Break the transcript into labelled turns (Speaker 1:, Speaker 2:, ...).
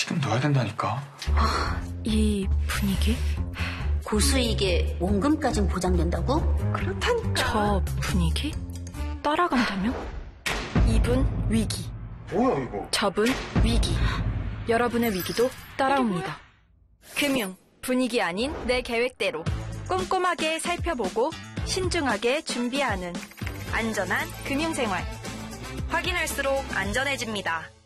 Speaker 1: 지금 넣어야 된다니까.
Speaker 2: 이 분위기?
Speaker 3: 고수익에 원금까진 보장된다고?
Speaker 2: 그렇다니까. 저 분위기? 따라간다면? 이분 위기.
Speaker 1: 뭐야 이거?
Speaker 2: 저분 위기. 여러분의 위기도 따라옵니다. 금융, 분위기 아닌 내 계획대로 꼼꼼하게 살펴보고 신중하게 준비하는 안전한 금융생활. 확인할수록 안전해집니다.